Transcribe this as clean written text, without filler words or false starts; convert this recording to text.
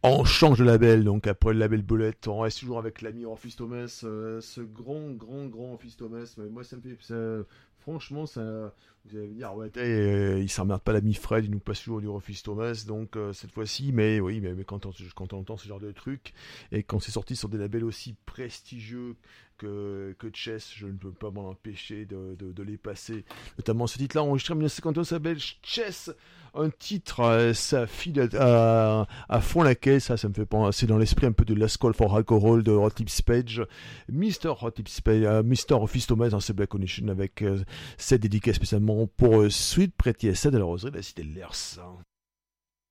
On change de label, donc après le label Bullet, on reste toujours avec l'ami Orpheus Thomas, ce grand Orpheus Thomas. Mais moi, ça me fait. Franchement, ça. Vous allez me dire, ouais, il s'emmerde pas l'ami Fred, il nous passe toujours du Orpheus Thomas, donc cette fois-ci, mais oui, mais quand on entend ce genre de truc, et quand c'est sorti sur des labels aussi prestigieux que Chess, je ne peux pas m'en empêcher de les passer. Notamment ce titre-là, enregistré en 1951, s'appelle Chess, un titre, ça file à fond la caisse, ça me fait penser dans l'esprit un peu de Last Call for Alcohol de Hot Lips Page, Mr. Orpheus Thomas dans ses Black Condition avec cette dédicace spécialement pour Sweet Pretty Sad à la roseraie de la cité de l'Ers.